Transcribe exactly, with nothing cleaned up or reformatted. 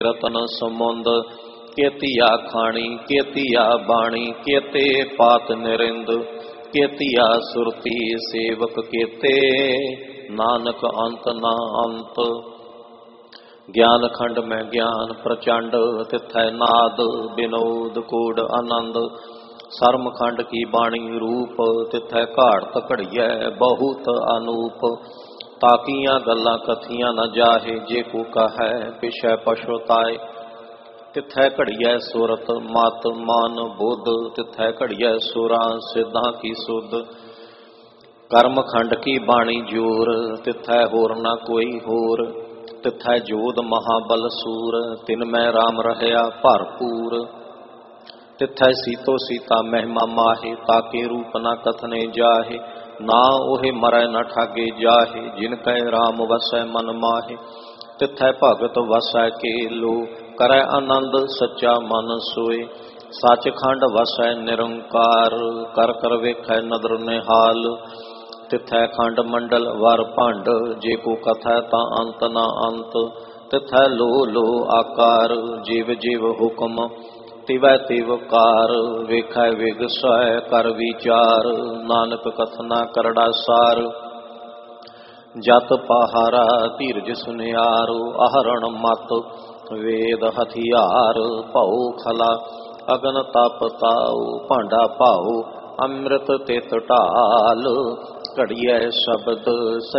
रतन समुंद केतिया खाणी केतिया बाणी केते पात निरिंद केतिया सुरती सेवक केते नानक अंत ना अंत। ज्ञान खंड में ज्ञान प्रचंड तिथै नाद विनोद कूड आनंद। सरम खंड की बाणी रूप तिथै घाड़त घड़िया बहुत अनूप। ताकियां गल्लां कथियां न जाहे जे को कहे पिछै पछुताए। तिथै घड़िया सुरत मत मन बुध तिथै घड़िया सुरां सिद्धां की सुध। कर्म खंड की बाणी जोर तिथै होर न कोई होर। तिथै जोध महाबल सूर तिनमै राम रहया भरपूर। तिथै सीतो सीता महिमा माहे ताके रूप न कथने जाहे। ना ओहे मरै न ठागे जाहे जिनकै राम वसै मन माहे। तिथै भगत वसै के लो करै आनंद सच्चा मन सोए। सचखंड वसै निरंकार कर कर वेखै नदर निहाल। तिथै खंड मंडल वर भंड जे को कथै ता अंत ना अंत। तिथै लो लो आकार जीव जीव हुक्म तिवै तिव कार। वेखै विगसै कर विचार नानक कथना करड़ा सार। जत पहारा धीरज सुनियारो आहरण मत वेद हथियार। भौ खला अगन तप ताओ भांडा भाओ अमृत तित ढाल। घड़िया शब्द